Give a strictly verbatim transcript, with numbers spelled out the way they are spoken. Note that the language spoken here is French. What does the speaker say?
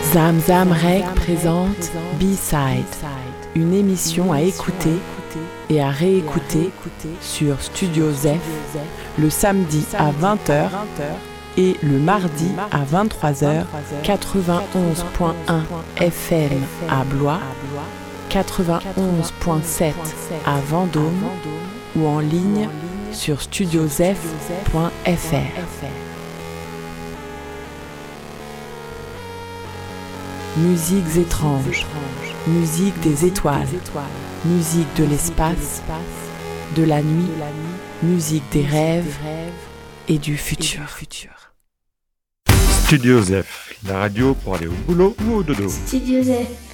Zam Zam Rec présente B-Side, une émission à écouter et à réécouter sur Studio Zef le samedi à vingt heures et le mardi à vingt-trois heures, quatre-vingt-onze point un F M à Blois, quatre-vingt-onze point sept à Vendôme ou en ligne sur studiozef point f r. Musiques étranges, musique des étoiles, musique de l'espace, de la nuit, musique des rêves et du futur. Studio Zef, la radio pour aller au boulot ou au dodo. Studio Zef.